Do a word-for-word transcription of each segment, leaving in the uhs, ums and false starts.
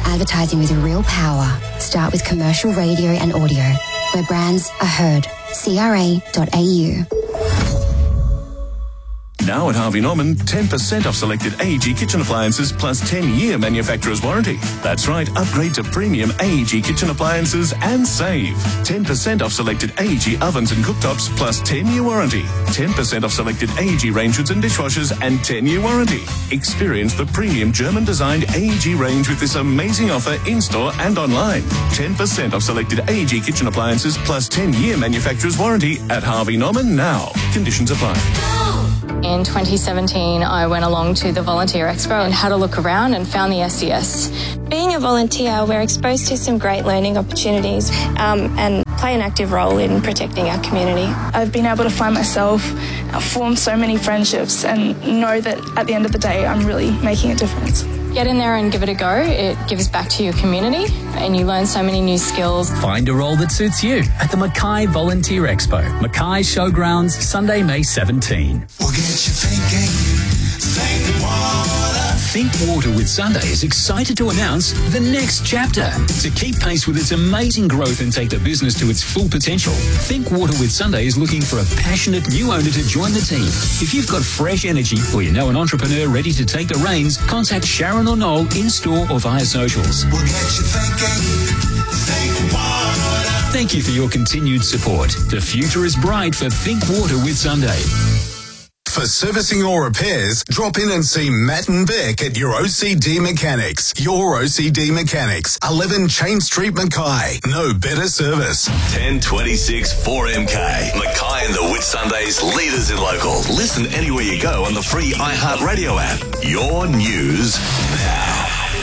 Advertising with real power. Start with commercial radio and audio, where brands are heard. C R A dot A U. Now at Harvey Norman, ten percent off selected A E G kitchen appliances plus ten-year manufacturer's warranty. That's right, upgrade to premium A E G kitchen appliances and save. ten percent off selected A E G ovens and cooktops plus ten-year warranty. ten percent off selected A E G range hoods and dishwashers and ten-year warranty. Experience the premium German-designed A E G range with this amazing offer in-store and online. ten percent off selected A E G kitchen appliances plus ten-year manufacturer's warranty at Harvey Norman now. Conditions apply. In twenty seventeen, I went along to the Volunteer Expo and had a look around and found the S D S. Being a volunteer, we're exposed to some great learning opportunities um, and play an active role in protecting our community. I've been able to find myself, form so many friendships and know that at the end of the day, I'm really making a difference. Get in there and give it a go. It gives back to your community and you learn so many new skills. Find a role that suits you at the Mackay Volunteer Expo, Mackay Showgrounds, Sunday, May seventeenth. We'll get you thinking, think water. Think Water with Sunday is excited to announce the next chapter. To keep pace with its amazing growth and take the business to its full potential, Think Water with Sunday is looking for a passionate new owner to join the team. If you've got fresh energy or you know an entrepreneur ready to take the reins, contact Sharon or Noel in-store or via socials. We'll get you thinking, think water. Thank you for your continued support. The future is bright for Think Water with Sunday. For servicing or repairs, drop in and see Matt and Beck at your O C D Mechanics. Your O C D Mechanics, eleven Chain Street, Mackay. No better service. ten twenty-six four M K. Mackay and the Whitsundays, leaders in local. Listen anywhere you go on the free iHeartRadio app. Your news now.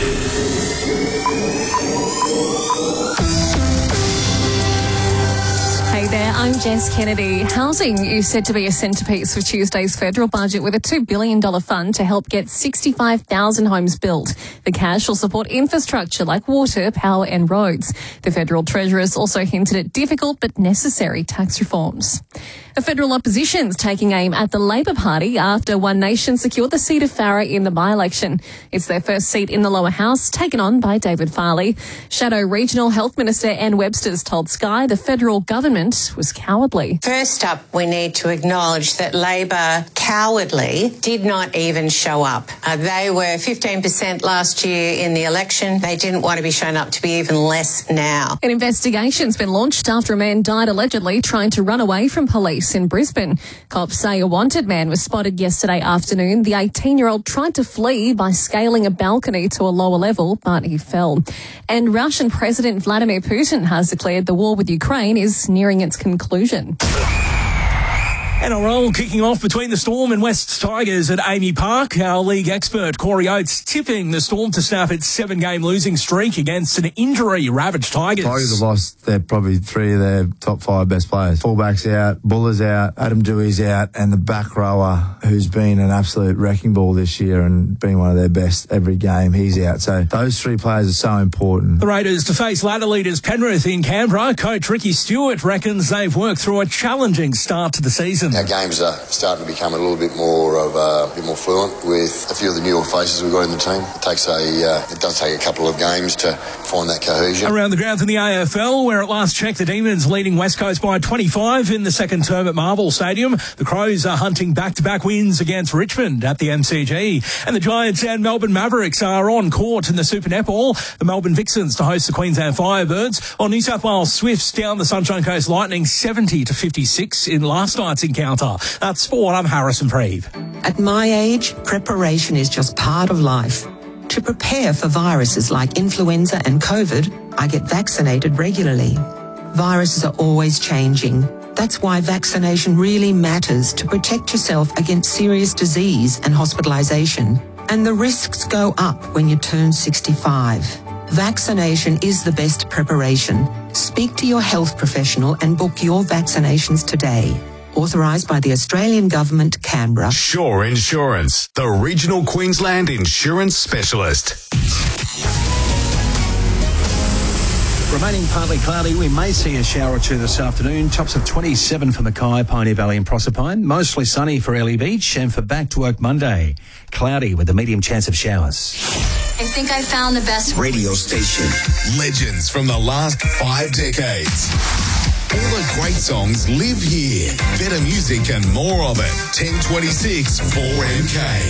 Hey there, I'm Jess Kennedy. Housing is said to be a centrepiece for Tuesday's federal budget with a two billion dollars fund to help get sixty-five thousand homes built. The cash will support infrastructure like water, power and roads. The federal treasurer's also hinted at difficult but necessary tax reforms. The federal opposition's taking aim at the Labor Party after One Nation secured the seat of Farrer in the by-election. It's their first seat in the lower house, taken on by David Farley. Shadow Regional Health Minister Ann Webster's told Sky the federal government was cowardly. First up, we need to acknowledge that Labor cowardly did not even show up. Uh, they were fifteen percent last year in the election. They didn't want to be shown up to be even less now. An investigation's been launched after a man died allegedly trying to run away from police in Brisbane. Cops say a wanted man was spotted yesterday afternoon. The eighteen-year-old tried to flee by scaling a balcony to a lower level, but he fell. And Russian President Vladimir Putin has declared the war with Ukraine is nearing its conclusion. N R L kicking off between the Storm and West Tigers at Amy Park. Our league expert, Corey Oates, tipping the Storm to snap its seven-game losing streak against an injury-ravaged Tigers. Tigers have lost their probably three of their top five best players. Fullback's out, Buller's out, Adam Dewey's out, and the back rower, who's been an absolute wrecking ball this year and been one of their best every game, he's out. So those three players are so important. The Raiders to face ladder leaders Penrith in Canberra. Coach Ricky Stewart reckons they've worked through a challenging start to the season. Our games are starting to become a little bit more of a, a bit more fluent with a few of the newer faces we've got in the team. It takes a, uh, it does take a couple of games to find that cohesion. Around the grounds in the A F L, where at last check the Demons leading West Coast by twenty-five in the second term at Marvel Stadium. The Crows are hunting back-to-back wins against Richmond at the M C G. And the Giants and Melbourne Mavericks are on court in the Super Netball. The Melbourne Vixens to host the Queensland Firebirds, while New South Wales Swifts down the Sunshine Coast Lightning seventy to fifty-six in last night's encounter. That's sport. I'm Harrison Preeve. At my age, preparation is just part of life. To prepare for viruses like influenza and COVID, I get vaccinated regularly. Viruses are always changing. That's why vaccination really matters to protect yourself against serious disease and hospitalization. And the risks go up when you turn sixty-five. Vaccination is the best preparation. Speak to your health professional and book your vaccinations today. Authorised by the Australian Government, Canberra. Shore Insurance, the regional Queensland insurance specialist. Remaining partly cloudy, we may see a shower or two this afternoon. Tops of twenty-seven for Mackay, Pioneer Valley and Proserpine. Mostly sunny for Airlie Beach, and for Back to Work Monday, cloudy with a medium chance of showers. I think I found the best radio station. Legends from the last five decades. All the great songs live here. Better music and more of it. ten twenty-six four M K.